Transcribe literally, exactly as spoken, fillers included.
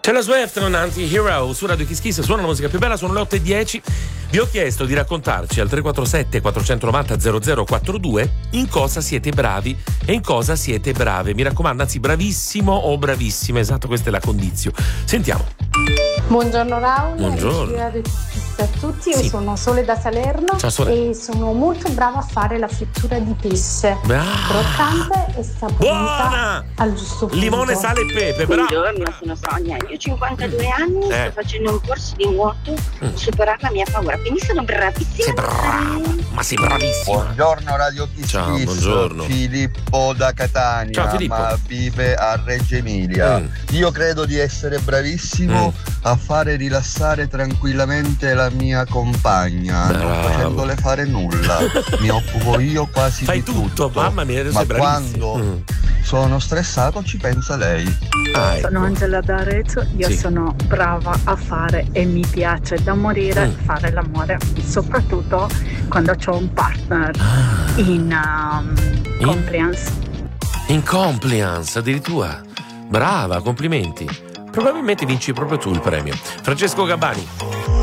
Taylor Swift, non Anti-Hero su Radio Kiss Kiss. Suona la musica più bella, sono le otto e dieci. Vi ho chiesto di raccontarci al tre quattro sette quattro nove zero zero zero quattro due in cosa siete bravi e in cosa siete brave. Mi raccomando, anzi bravissimo o bravissima, esatto, questa è la condizione. Sentiamo. Buongiorno Raul, buongiorno a tutti, io sì. sono Sole da Salerno. Ciao, Sole. E sono molto brava a fare la frittura di pesce, Brava. croccante e saporita. Buona! Al giusto punto. Limone, sale e pepe, brava. Buongiorno, sono Sonia, io ho cinquantadue anni, eh. sto facendo un corso di nuoto per mm. superare la mia paura, quindi sono bravissima. Sei brava, ma sei bravissima. Buongiorno Radio Kiss. Ciao, buongiorno. Filippo da Catania. Ciao, Filippo. Ma vive a Reggio Emilia. Mm. Io credo di essere bravissimo mm. a fare rilassare tranquillamente la mia compagna, Bravo. non facendole fare nulla. Mi occupo io quasi Fai di tutto, tutto. mamma mia, ma sei bravissimo. quando mm. sono stressato ci pensa lei. Ah, ecco. Sono Angela da Arezzo, io sì. sono brava a fare e mi piace da morire mm. fare l'amore, soprattutto quando ho un partner ah. in, um, in compliance. In compliance addirittura. Brava, complimenti. Probabilmente vinci proprio tu il premio. Francesco Gabbani.